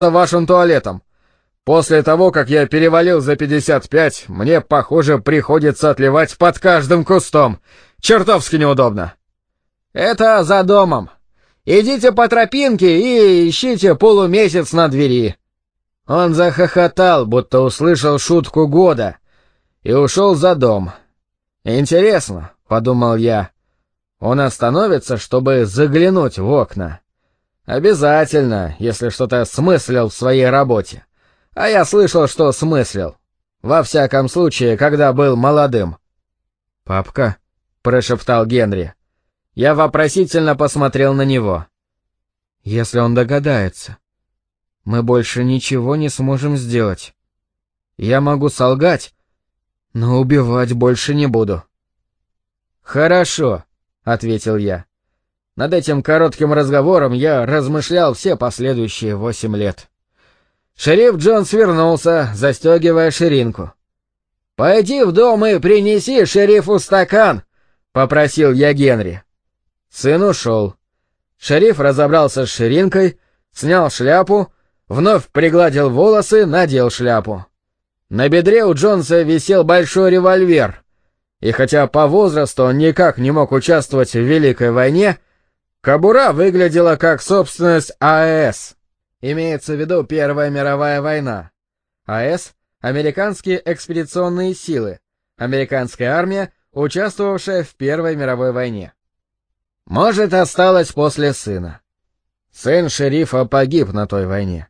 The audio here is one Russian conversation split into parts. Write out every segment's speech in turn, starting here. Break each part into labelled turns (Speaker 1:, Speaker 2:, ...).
Speaker 1: вашим туалетом. После того, как я перевалил за 55, мне, похоже, приходится отливать под каждым кустом. Чертовски неудобно. Это за домом. Идите по тропинке и ищите полумесяц на двери. Он захохотал, будто услышал шутку года, и ушел за дом. Интересно, — подумал я, — он остановится, чтобы заглянуть в окна. Обязательно, если что-то смыслил в своей работе. А я слышал, что смыслил. Во всяком случае, когда был молодым. «Папка», — прошептал Генри. Я вопросительно посмотрел на него. «Если он догадается, мы больше ничего не сможем сделать. Я могу солгать, но убивать больше не буду». «Хорошо», — ответил я. Над этим коротким разговором я размышлял все последующие 8 лет. Шериф Джонс вернулся, застегивая ширинку. «Пойди в дом и принеси шерифу стакан», — попросил я Генри. Сын ушел. Шериф разобрался с ширинкой, снял шляпу, вновь пригладил волосы, надел шляпу. На бедре у Джонса висел большой револьвер, и хотя по возрасту он никак не мог участвовать в Великой войне, кобура выглядела как собственность АЭС. Имеется в виду Первая мировая война. АЭС — Американские экспедиционные силы, американская армия, участвовавшая в Первой мировой войне. Может, осталось после сына. Сын шерифа погиб на той войне.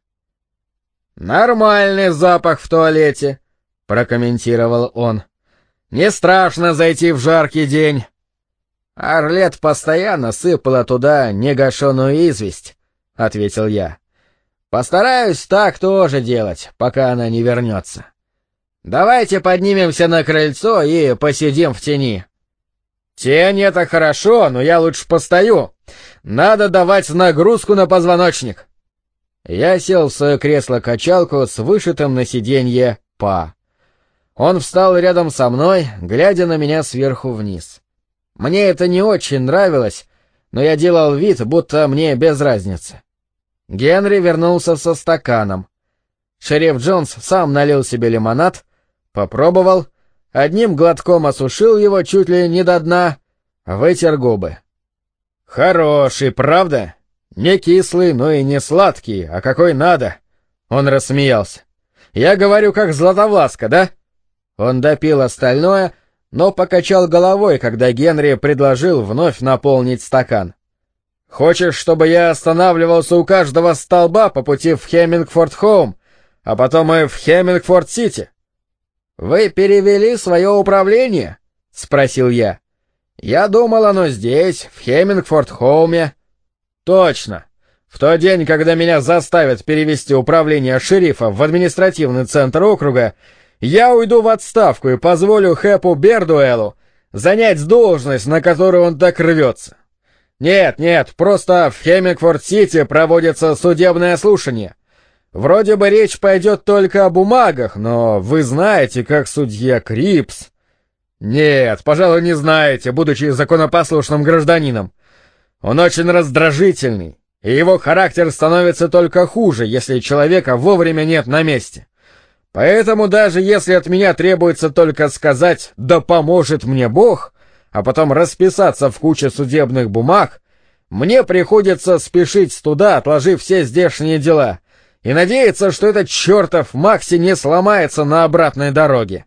Speaker 1: «Нормальный запах в туалете», — прокомментировал он. «Не страшно зайти в жаркий день». «Арлет постоянно сыпала туда негашеную известь», — ответил я. «Постараюсь так тоже делать, пока она не вернется. Давайте поднимемся на крыльцо и посидим в тени». «Тень — это хорошо, но я лучше постою. Надо давать нагрузку на позвоночник». Я сел в свое кресло-качалку с вышитым на сиденье «Па». Он встал рядом со мной, глядя на меня сверху вниз. Мне это не очень нравилось, но я делал вид, будто мне без разницы. Генри вернулся со стаканом. Шериф Джонс сам налил себе лимонад, попробовал, одним глотком осушил его чуть ли не до дна, вытер губы. «Хороший, правда? Не кислый, но и не сладкий, а какой надо!» Он рассмеялся. «Я говорю, как Златовласка, да?» Он допил остальное, но покачал головой, когда Генри предложил вновь наполнить стакан. «Хочешь, чтобы я останавливался у каждого столба по пути в Хеммингфорд-Хоум, а потом и в Хеммингфорд-Сити?» «Вы перевели свое управление?» — спросил я. «Я думал, оно здесь, в Хеммингфорд-Хоуме». «Точно. В тот день, когда меня заставят перевести управление шерифа в административный центр округа, я уйду в отставку и позволю Хэпу Бердуэлу занять должность, на которую он так рвется. Нет, просто в Хеммингфорд-Сити проводится судебное слушание. Вроде бы речь пойдет только о бумагах, но вы знаете, как судья Крипс...» «Нет, пожалуй, не знаете, будучи законопослушным гражданином. Он очень раздражительный, и его характер становится только хуже, если человека вовремя нет на месте. Поэтому даже если от меня требуется только сказать «да поможет мне Бог», а потом расписаться в куче судебных бумаг, мне приходится спешить туда, отложив все здешние дела, и надеяться, что этот чертов Макси не сломается на обратной дороге».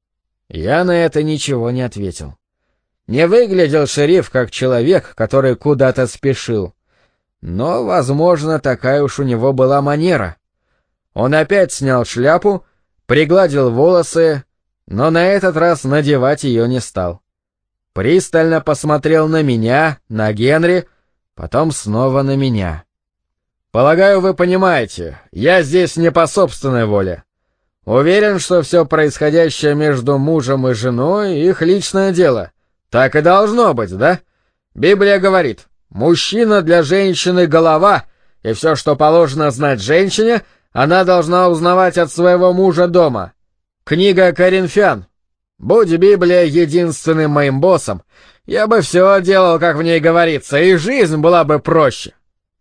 Speaker 1: Я на это ничего не ответил. Не выглядел шериф как человек, который куда-то спешил. Но, возможно, такая уж у него была манера. Он опять снял шляпу, пригладил волосы, но на этот раз надевать ее не стал. Пристально посмотрел на меня, на Генри, потом снова на меня. «Полагаю, вы понимаете, я здесь не по собственной воле. Уверен, что все происходящее между мужем и женой — их личное дело. Так и должно быть, да? Библия говорит, мужчина для женщины — голова, и все, что положено знать женщине, она должна узнавать от своего мужа дома. Книга Коринфян. Будь Библия единственным моим боссом, я бы все делал, как в ней говорится, и жизнь была бы проще».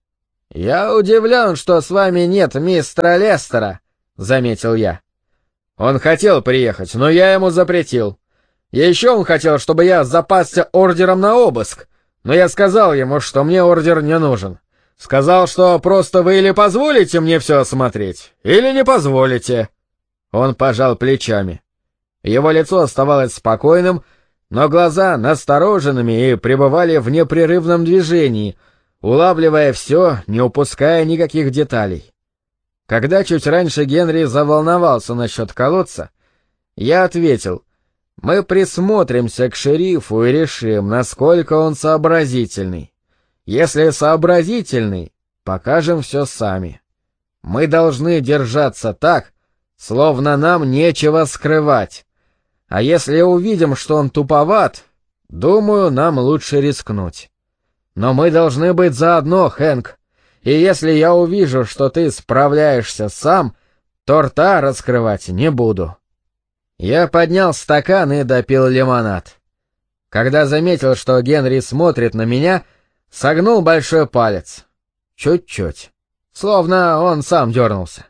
Speaker 1: «Я удивлен, что с вами нет мистера Лестера», — заметил я. «Он хотел приехать, но я ему запретил. Еще он хотел, чтобы я запасся ордером на обыск, но я сказал ему, что мне ордер не нужен. Сказал, что просто вы или позволите мне все осмотреть, или не позволите». Он пожал плечами. Его лицо оставалось спокойным, но глаза настороженными и пребывали в непрерывном движении, улавливая все, не упуская никаких деталей. Когда чуть раньше Генри заволновался насчет колодца, я ответил: «Мы присмотримся к шерифу и решим, насколько он сообразительный. Если сообразительный, покажем все сами. Мы должны держаться так, словно нам нечего скрывать. А если увидим, что он туповат, думаю, нам лучше рискнуть. Но мы должны быть заодно, Хэнк, и если я увижу, что ты справляешься сам, то рта раскрывать не буду». Я поднял стакан и допил лимонад. Когда заметил, что Генри смотрит на меня, согнул большой палец. Чуть-чуть. Словно он сам дернулся.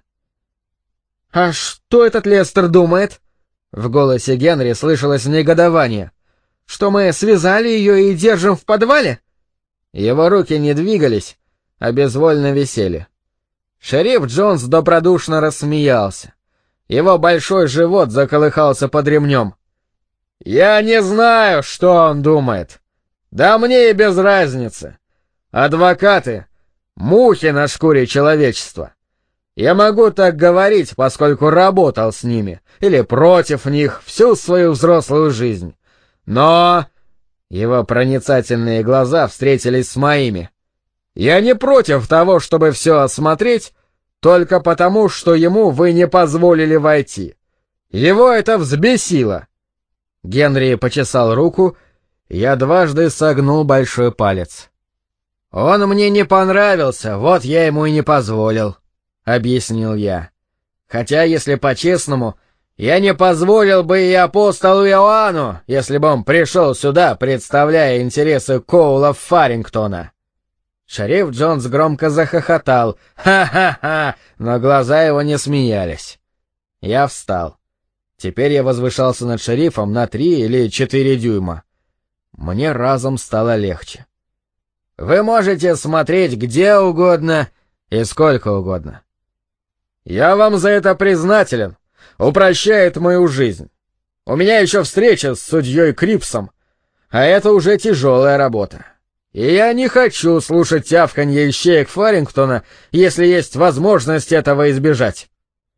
Speaker 1: «А что этот Лестер думает?» В голосе Генри слышалось негодование. «Что мы связали ее и держим в подвале?» Его руки не двигались, а безвольно висели. Шериф Джонс добродушно рассмеялся. Его большой живот заколыхался под ремнем. «Я не знаю, что он думает. Да мне и без разницы. Адвокаты — мухи на шкуре человечества. Я могу так говорить, поскольку работал с ними, или против них, всю свою взрослую жизнь. Но...» Его проницательные глаза встретились с моими. «Я не против того, чтобы все осмотреть, только потому, что ему вы не позволили войти. Его это взбесило». Генри почесал руку, я дважды согнул большой палец. «Он мне не понравился, вот я ему и не позволил», — объяснил я. «Хотя, если по-честному, я не позволил бы и апостолу Иоанну, если бы он пришел сюда, представляя интересы Коула Фарингтона». Шериф Джонс громко захохотал. «Ха-ха-ха!» Но глаза его не смеялись. Я встал. Теперь я возвышался над шерифом на 3 или 4 дюйма. Мне разом стало легче. «Вы можете смотреть где угодно и сколько угодно. Я вам за это признателен. Упрощает мою жизнь. У меня еще встреча с судьей Крипсом, а это уже тяжелая работа. И я не хочу слушать тявканье ищеек Фарингтона, если есть возможность этого избежать».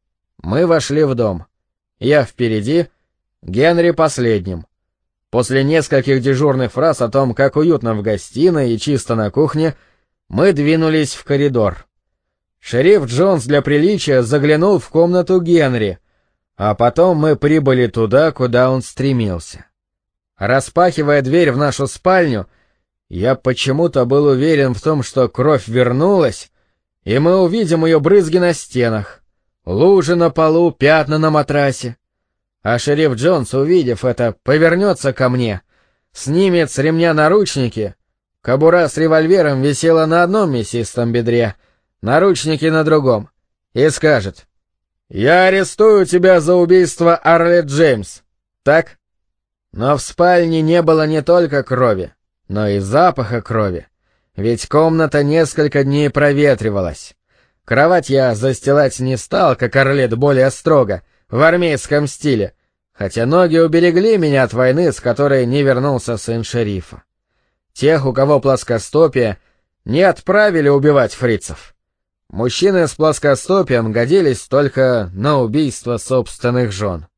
Speaker 1: Мы вошли в дом. Я впереди, Генри последним. После нескольких дежурных фраз о том, как уютно в гостиной и чисто на кухне, мы двинулись в коридор. Шериф Джонс для приличия заглянул в комнату Генри, а потом мы прибыли туда, куда он стремился. Распахивая дверь в нашу спальню, я почему-то был уверен в том, что кровь вернулась, и мы увидим ее брызги на стенах, лужи на полу, пятна на матрасе. А шериф Джонс, увидев это, повернется ко мне, снимет с ремня наручники, кобура с револьвером висела на одном мясистом бедре, наручники на другом, и скажет: «Я арестую тебя за убийство Арлетт Джеймс, так?» Но в спальне не было не только крови, но и запаха крови, ведь комната несколько дней проветривалась. Кровать я застилать не стал, как Арлетт, более строго, в армейском стиле, хотя ноги уберегли меня от войны, с которой не вернулся сын шерифа. Тех, у кого плоскостопие, не отправили убивать фрицев. Мужчины с плоскостопием годились только на убийство собственных жен.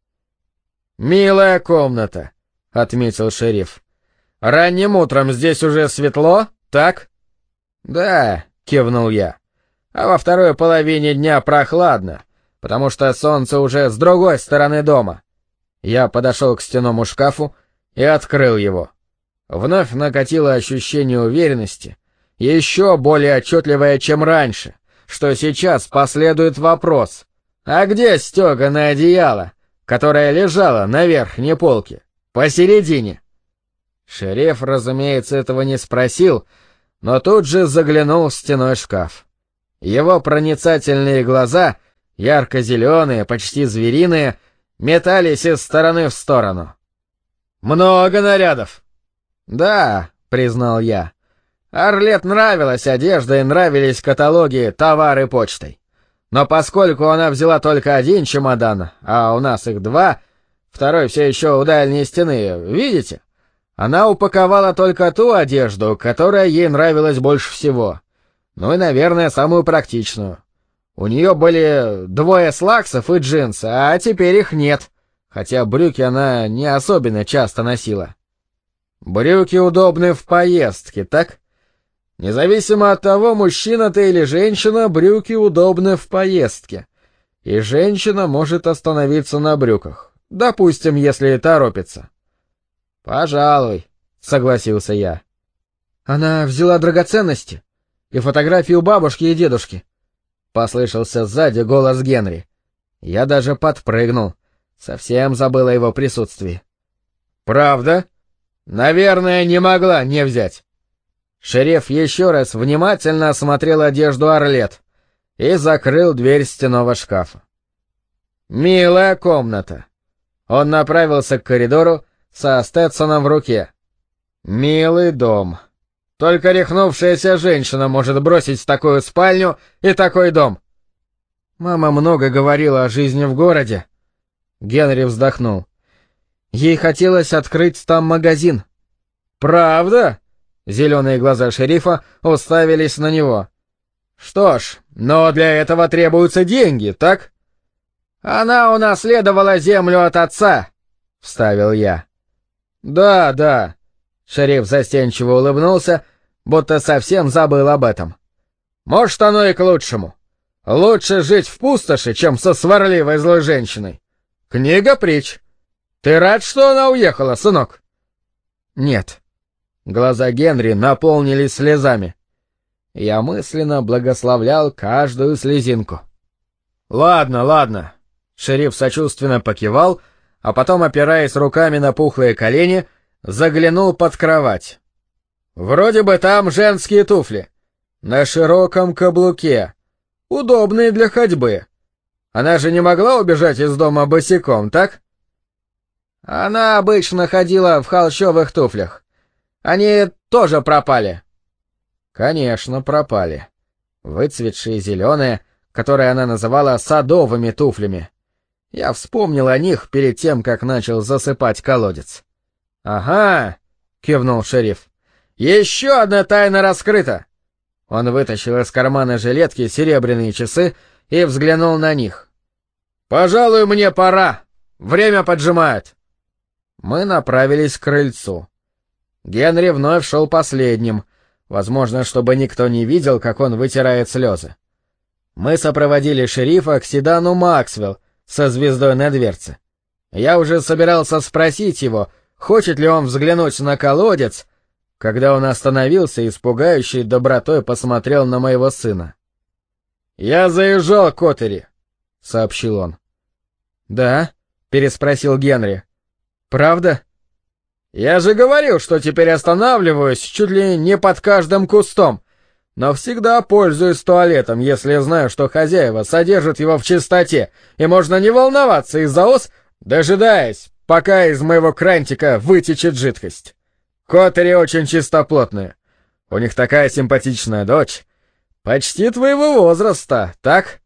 Speaker 1: «Милая комната», — отметил шериф. «Ранним утром здесь уже светло, так?» «Да», — кивнул я. «А во второй половине дня прохладно, потому что солнце уже с другой стороны дома». Я подошел к стенному шкафу и открыл его. Вновь накатило ощущение уверенности, еще более отчетливое, чем раньше, что сейчас последует вопрос: «А где стеганое одеяло, которое лежало на верхней полке, посередине?» Шериф, разумеется, этого не спросил, но тут же заглянул в стенной шкаф. Его проницательные глаза, ярко-зеленые, почти звериные, метались из стороны в сторону. «Много нарядов!» «Да», — признал я. Арлет нравилась одежда и нравились каталоги товары почтой. Но поскольку она взяла только один чемодан, а у нас их два, второй все еще у дальней стены, видите? Она упаковала только ту одежду, которая ей нравилась больше всего. Ну и, наверное, самую практичную. У нее были 2 слаксов и джинсы, а теперь их нет, хотя брюки она не особенно часто носила. Брюки удобны в поездке, так? Независимо от того, мужчина ты или женщина, брюки удобны в поездке. И женщина может остановиться на брюках, допустим, если торопится. «Пожалуй», — согласился я. «Она взяла драгоценности и фотографии у бабушки и дедушки», — послышался сзади голос Генри. Я даже подпрыгнул, совсем забыл о его присутствии. «Правда? Наверное, не могла не взять». Шериф еще раз внимательно осмотрел одежду Арлет и закрыл дверь стенного шкафа. «Милая комната». Он направился к коридору со Стетсоном в руке. «Милый дом. Только рехнувшаяся женщина может бросить такую спальню и такой дом». Мама много говорила о жизни в городе. Генри вздохнул. Ей хотелось открыть там магазин. «Правда?» Зеленые глаза шерифа уставились на него. «Что ж, но для этого требуются деньги, так?» «Она унаследовала землю от отца», — вставил я. «Да, да», — шериф застенчиво улыбнулся, будто совсем забыл об этом. «Может, оно и к лучшему. Лучше жить в пустоши, чем со сварливой злой женщиной. Книга притч. Ты рад, что она уехала, сынок?» «Нет». Глаза Генри наполнились слезами. Я мысленно благословлял каждую слезинку. «Ладно, ладно». Шериф сочувственно покивал, а потом, опираясь руками на пухлые колени, заглянул под кровать. «Вроде бы там женские туфли. На широком каблуке. Удобные для ходьбы. Она же не могла убежать из дома босиком, так?» «Она обычно ходила в холщовых туфлях. Они тоже пропали». «Конечно, пропали. Выцветшие зеленые, которые она называла садовыми туфлями. Я вспомнил о них перед тем, как начал засыпать колодец». «Ага», — кивнул шериф. «Еще одна тайна раскрыта». Он вытащил из кармана жилетки серебряные часы и взглянул на них. «Пожалуй, мне пора. Время поджимает». Мы направились к крыльцу. Генри вновь шел последним, возможно, чтобы никто не видел, как он вытирает слезы. Мы сопроводили шерифа к седану Максвелл со звездой на дверце. Я уже собирался спросить его, хочет ли он взглянуть на колодец, когда он остановился и с пугающей добротой посмотрел на моего сына. «Я заезжал к Оттери», — сообщил он. «Да?» — переспросил Генри. «Правда?» «Я же говорил, что теперь останавливаюсь чуть ли не под каждым кустом, но всегда пользуюсь туалетом, если знаю, что хозяева содержат его в чистоте, и можно не волноваться из-за ос, дожидаясь, пока из моего крантика вытечет жидкость. Коттери очень чистоплотные. У них такая симпатичная дочь. Почти твоего возраста, так?»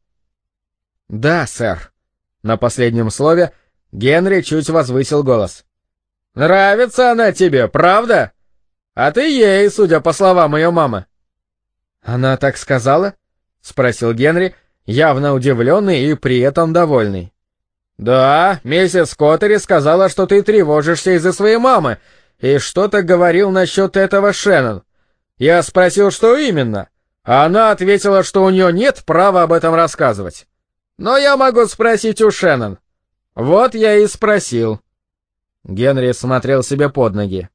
Speaker 1: «Да, сэр». На последнем слове Генри чуть возвысил голос. «Нравится она тебе, правда? А ты ей, судя по словам ее мамы». «Она так сказала?» — спросил Генри, явно удивленный и при этом довольный. «Да, миссис Коттери сказала, что ты тревожишься из-за своей мамы, и что-то говорил насчет этого Шеннон. Я спросил, что именно, а она ответила, что у нее нет права об этом рассказывать. Но я могу спросить у Шеннон. Вот я и спросил». Генри смотрел себе под ноги.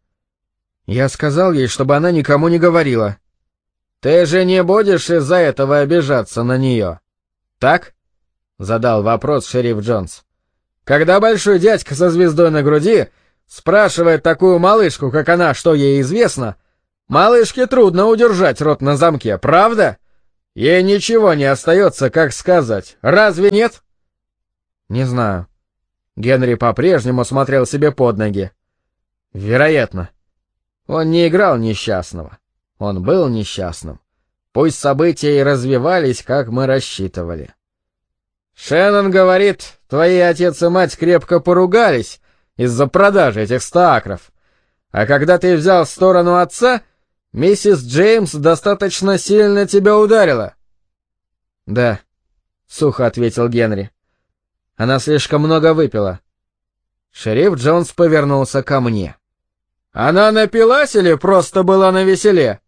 Speaker 1: «Я сказал ей, чтобы она никому не говорила». «Ты же не будешь из-за этого обижаться на нее, так?» — задал вопрос шериф Джонс. «Когда большой дядька со звездой на груди спрашивает такую малышку, как она, что ей известно, малышке трудно удержать рот на замке, правда? Ей ничего не остается, как сказать. Разве нет? Не знаю. Генри по-прежнему смотрел себе под ноги. Вероятно. Он не играл несчастного. Он был несчастным. Пусть события и развивались, как мы рассчитывали. Шеннон говорит, твои отец и мать крепко поругались из-за продажи этих 100 акров. А когда ты взял сторону отца, миссис Джеймс достаточно сильно тебя ударила. Да, сухо ответил Генри. Она слишком много выпила. Шериф Джонс повернулся ко мне. Она напилась или просто была навеселе?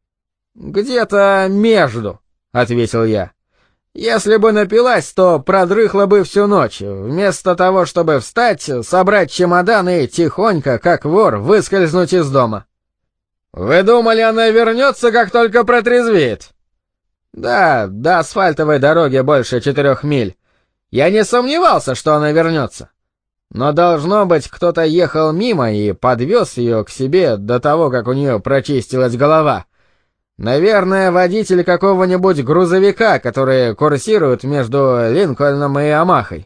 Speaker 1: Где-то между, ответил я. Если бы напилась, то продрыхла бы всю ночь. Вместо того, чтобы встать, собрать чемодан и тихонько, как вор, выскользнуть из дома. Вы думали, она вернется, как только протрезвеет? Да, до асфальтовой дороги больше 4 миль. Я не сомневался, что она вернется. Но, должно быть, кто-то ехал мимо и подвез ее к себе до того, как у нее прочистилась голова. Наверное, водитель какого-нибудь грузовика, которые курсируют между Линкольном и Омахой.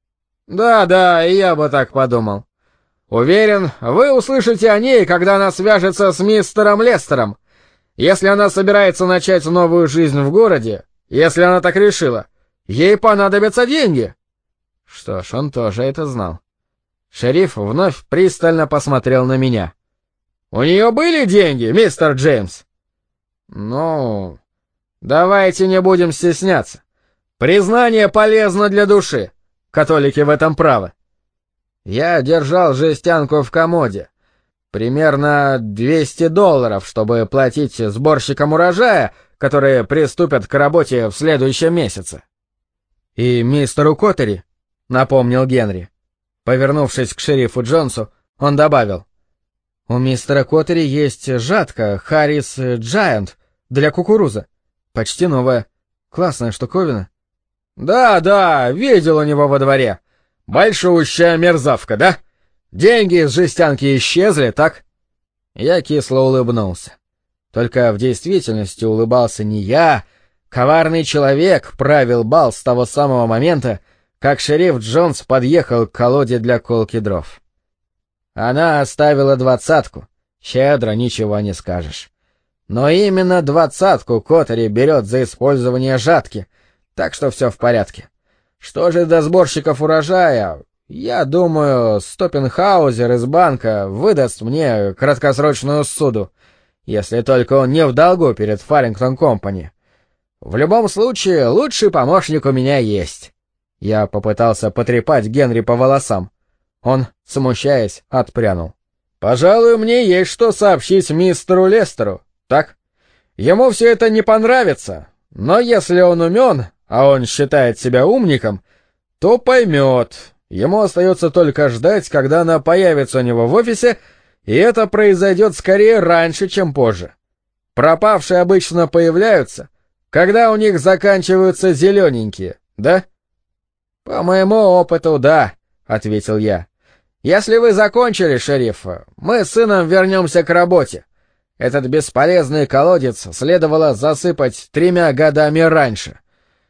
Speaker 1: Да, и я бы так подумал. Уверен, вы услышите о ней, когда она свяжется с мистером Лестером. Если она собирается начать новую жизнь в городе, если она так решила, ей понадобятся деньги. Что ж, он тоже это знал. Шериф вновь пристально посмотрел на меня. «У нее были деньги, мистер Джеймс?» «Ну, давайте не будем стесняться. Признание полезно для души. Католики в этом правы. Я держал жестянку в комоде. Примерно $200, чтобы платить сборщикам урожая, которые приступят к работе в следующем месяце». «И мистеру Коттери», — напомнил Генри. Повернувшись к шерифу Джонсу, он добавил. «У мистера Коттери есть жатка Харрис Джайант для кукурузы. Почти новая. Классная штуковина». «Да, видел у него во дворе. Большущая мерзавка, да? Деньги из жестянки исчезли, так?» Я кисло улыбнулся. Только в действительности улыбался не я. Коварный человек правил бал с того самого момента, как шериф Джонс подъехал к колоде для колки дров. Она оставила 20-ку. Щедро, ничего не скажешь. Но именно 20-ку Коттери берет за использование жатки, так что все в порядке. Что же до сборщиков урожая? Я думаю, Стоппенхаузер из банка выдаст мне краткосрочную ссуду, если только он не в долгу перед Фаррингтон Компани. В любом случае, лучший помощник у меня есть. Я попытался потрепать Генри по волосам. Он, смущаясь, отпрянул. «Пожалуй, мне есть что сообщить мистеру Лестеру, так? Ему все это не понравится, но если он умен, а он считает себя умником, то поймет. Ему остается только ждать, когда она появится у него в офисе, и это произойдет скорее раньше, чем позже. Пропавшие обычно появляются, когда у них заканчиваются зелененькие, да?» «По моему опыту, да», — ответил я. «Если вы закончили, шериф, мы с сыном вернемся к работе. Этот бесполезный колодец следовало засыпать 3 годами раньше.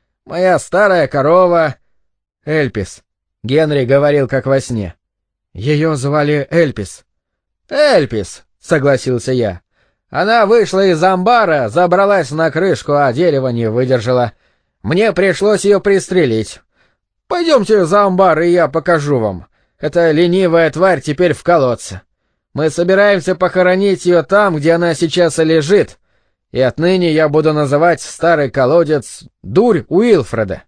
Speaker 1: Моя старая корова...» «Эльпис», — Генри говорил как во сне. «Ее звали Эльпис». «Эльпис», — согласился я. «Она вышла из амбара, забралась на крышку, а дерево не выдержало. Мне пришлось ее пристрелить. Пойдемте за амбар, и я покажу вам. Эта ленивая тварь теперь в колодце. Мы собираемся похоронить ее там, где она сейчас и лежит, и отныне я буду называть старый колодец «Дурь Уилфреда».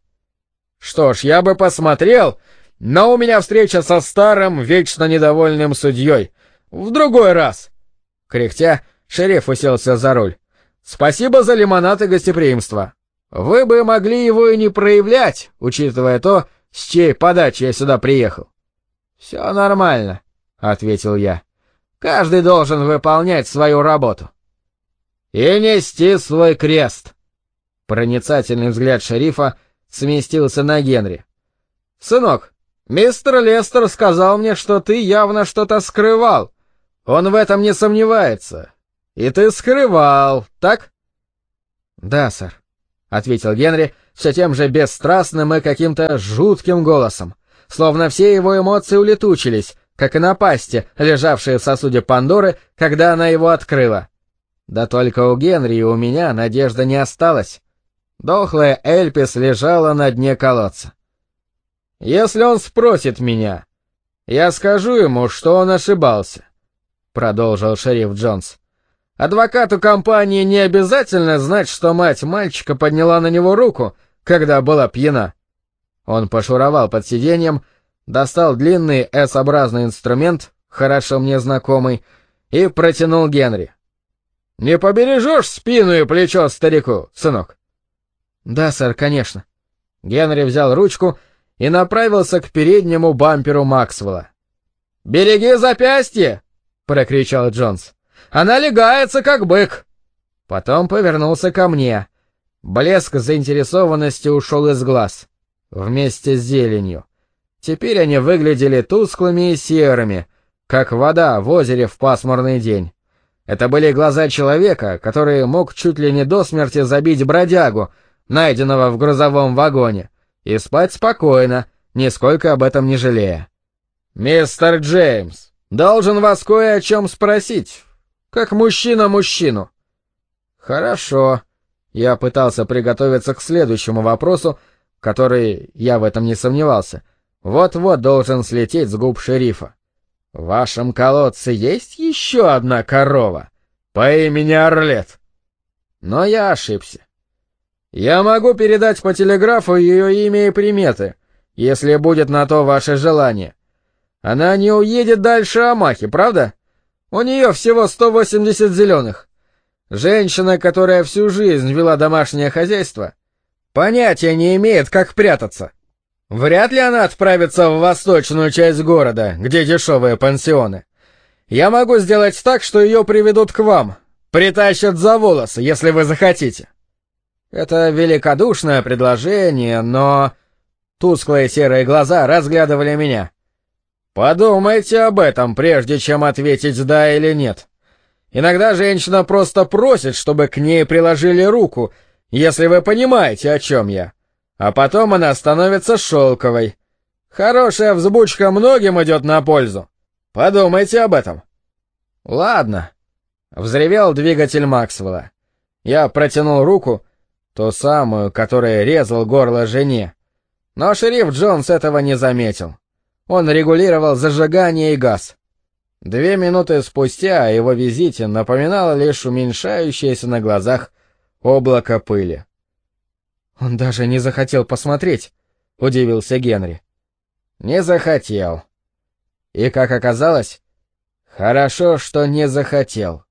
Speaker 1: Что ж, я бы посмотрел, но у меня встреча со старым, вечно недовольным судьей. В другой раз. Кряхтя, шериф уселся за руль. «Спасибо за лимонад и гостеприимство. Вы бы могли его и не проявлять, учитывая то, с чьей подачи я сюда приехал». «Все нормально», — ответил я. «Каждый должен выполнять свою работу». «И нести свой крест». Проницательный взгляд шерифа сместился на Генри. «Сынок, мистер Лестер сказал мне, что ты явно что-то скрывал. Он в этом не сомневается. И ты скрывал, так?» «Да, сэр». — ответил Генри все тем же бесстрастным и каким-то жутким голосом, словно все его эмоции улетучились, как и напасти, лежавшие в сосуде Пандоры, когда она его открыла. Да только у Генри и у меня надежды не осталось. Дохлая Эльпис лежала на дне колодца. «Если он спросит меня, я скажу ему, что он ошибался», — продолжил шериф Джонс. «Адвокату компании не обязательно знать, что мать мальчика подняла на него руку, когда была пьяна». Он пошуровал под сиденьем, достал длинный S-образный инструмент, хорошо мне знакомый, и протянул Генри. «Не побережешь спину и плечо старику, сынок?» «Да, сэр, конечно». Генри взял ручку и направился к переднему бамперу Максвелла. «Береги запястье!» — прокричал Джонс. «Она легается, как бык!» Потом повернулся ко мне. Блеск заинтересованности ушел из глаз. Вместе с зеленью. Теперь они выглядели тусклыми и серыми, как вода в озере в пасмурный день. Это были глаза человека, который мог чуть ли не до смерти забить бродягу, найденного в грузовом вагоне, и спать спокойно, нисколько об этом не жалея. «Мистер Джеймс, должен вас кое о чем спросить, как мужчина мужчину». «Хорошо». Я пытался приготовиться к следующему вопросу, который, я в этом не сомневался, вот-вот должен слететь с губ шерифа. «В вашем колодце есть еще одна корова по имени Арлет?» Но я ошибся. «Я могу передать по телеграфу ее имя и приметы, если будет на то ваше желание. Она не уедет дальше Амахи, правда? У нее всего 180 зеленых. Женщина, которая всю жизнь вела домашнее хозяйство, понятия не имеет, как прятаться. Вряд ли она отправится в восточную часть города, где дешевые пансионы. Я могу сделать так, что ее приведут к вам, притащат за волосы, если вы захотите». Это великодушное предложение, но... Тусклые серые глаза разглядывали меня. «Подумайте об этом, прежде чем ответить «да» или «нет». Иногда женщина просто просит, чтобы к ней приложили руку, если вы понимаете, о чем я. А потом она становится шелковой. Хорошая взбучка многим идет на пользу. Подумайте об этом». «Ладно», — взревел двигатель Максвелла. Я протянул руку, ту самую, которая резал горло жене. Но шериф Джонс этого не заметил. Он регулировал зажигание и газ. 2 минуты спустя о его визите напоминало лишь уменьшающееся на глазах облако пыли. «Он даже не захотел посмотреть», — удивился Генри. «Не захотел. И, как оказалось, хорошо, что не захотел».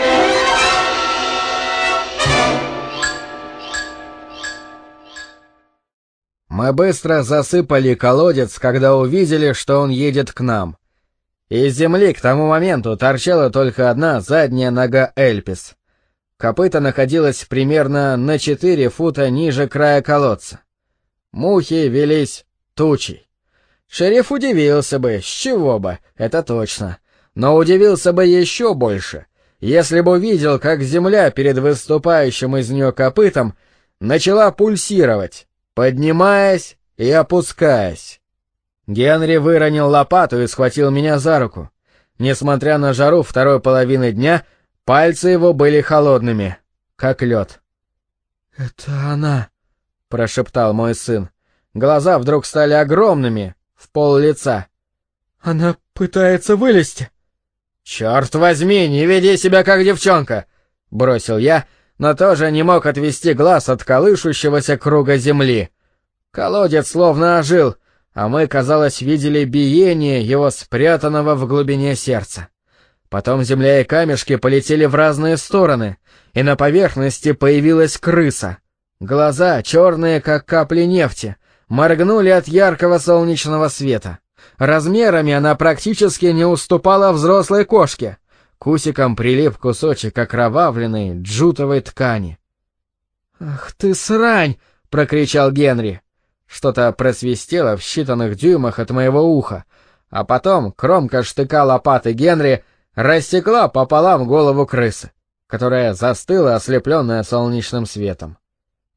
Speaker 1: Мы быстро засыпали колодец, когда увидели, что он едет к нам. Из земли к тому моменту торчала только одна задняя нога Эльпис. Копыто находилось примерно на 4 фута ниже края колодца. Мухи велись тучей. Шериф удивился бы, с чего бы, это точно. Но удивился бы еще больше, если бы увидел, как земля перед выступающим из нее копытом начала пульсировать, поднимаясь и опускаясь. Генри выронил лопату и схватил меня за руку. Несмотря на жару второй половины дня, пальцы его были холодными, как лед. «Это она», — прошептал мой сын. Глаза вдруг стали огромными, в пол лица. «Она пытается вылезти». «Черт возьми, не веди себя как девчонка!» — бросил я, но тоже не мог отвести глаз от колышущегося круга земли. Колодец словно ожил, а мы, казалось, видели биение его спрятанного в глубине сердца. Потом земля и камешки полетели в разные стороны, и на поверхности появилась крыса. Глаза, черные, как капли нефти, моргнули от яркого солнечного света. Размерами она практически не уступала взрослой кошке. К усикам прилип кусочек окровавленной джутовой ткани. «Ах ты срань!» — прокричал Генри. Что-то просвистело в считанных дюймах от моего уха, а потом кромка штыка лопаты Генри рассекла пополам голову крысы, которая застыла, ослепленная солнечным светом.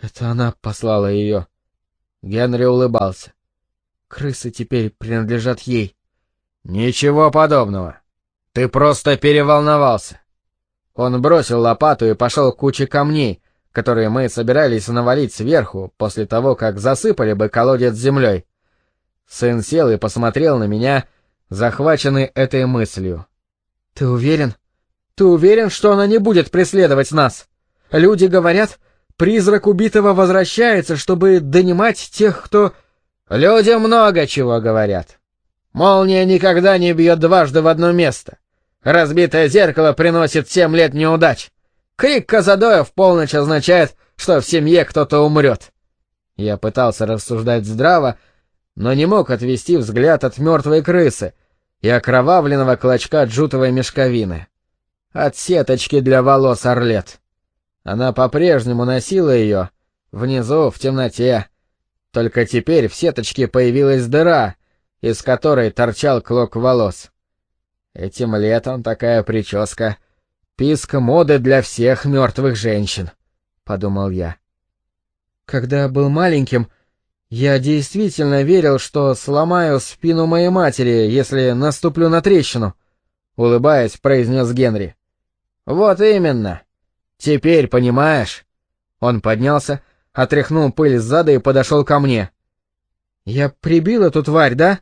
Speaker 1: Это она послала ее. Генри улыбался. Крысы теперь принадлежат ей. Ничего подобного. Ты просто переволновался. Он бросил лопату и пошел к куче камней, которые мы собирались навалить сверху после того, как засыпали бы колодец землей. Сын сел и посмотрел на меня, захваченный этой мыслью. «Ты уверен? Ты уверен, что она не будет преследовать нас? Люди говорят, призрак убитого возвращается, чтобы донимать тех, кто...» «Люди много чего говорят. Молния никогда не бьет дважды в одно место. Разбитое зеркало приносит 7 лет неудач. Крик Казадоя в полночь означает, что в семье кто-то умрет». Я пытался рассуждать здраво, но не мог отвести взгляд от мертвой крысы и окровавленного клочка джутовой мешковины. От сеточки для волос Арлет. Она по-прежнему носила ее, внизу, в темноте. Только теперь в сеточке появилась дыра, из которой торчал клок волос. Этим летом такая прическа — писк моды для всех мертвых женщин, — подумал я. Когда был маленьким, я действительно верил, что сломаю спину моей матери, если наступлю на трещину, — улыбаясь, произнес Генри. Вот именно. Теперь понимаешь? Он поднялся, отряхнул пыль с зада и подошел ко мне. Я прибил эту тварь, да?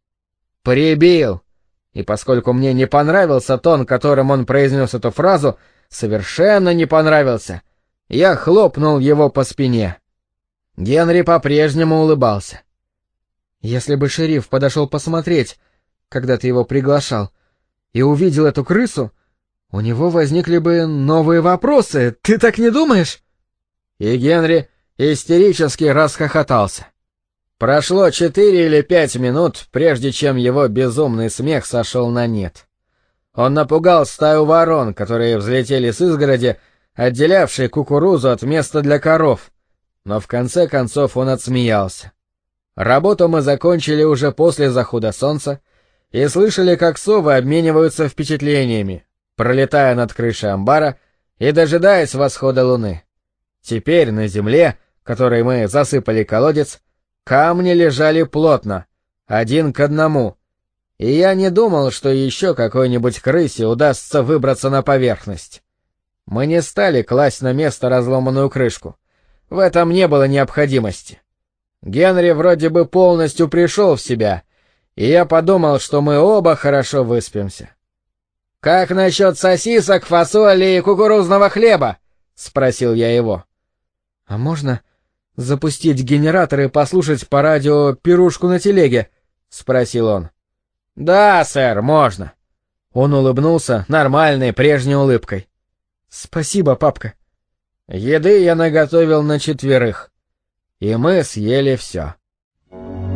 Speaker 1: Прибил. И поскольку мне не понравился тон, которым он произнес эту фразу, совершенно не понравился, я хлопнул его по спине. Генри по-прежнему улыбался. Если бы шериф подошел посмотреть, когда ты его приглашал, и увидел эту крысу, у него возникли бы новые вопросы, ты так не думаешь? И Генри истерически расхохотался. Прошло 4 или 5 минут, прежде чем его безумный смех сошел на нет. Он напугал стаю ворон, которые взлетели с изгороди, отделявшей кукурузу от места для коров, но в конце концов он отсмеялся. Работу мы закончили уже после захода солнца и слышали, как совы обмениваются впечатлениями, пролетая над крышей амбара и дожидаясь восхода луны. Теперь на земле, которой мы засыпали колодец, камни лежали плотно, 1 к 1, и я не думал, что еще какой-нибудь крысе удастся выбраться на поверхность. Мы не стали класть на место разломанную крышку. В этом не было необходимости. Генри вроде бы полностью пришел в себя, и я подумал, что мы оба хорошо выспимся. «Как насчет сосисок, фасоли и кукурузного хлеба?» — спросил я его. «А можно запустить генератор и послушать по радио пирушку на телеге?» — спросил он. «Да, сэр, можно». Он улыбнулся нормальной прежней улыбкой. «Спасибо, папка». Еды я наготовил на 4, и мы съели все.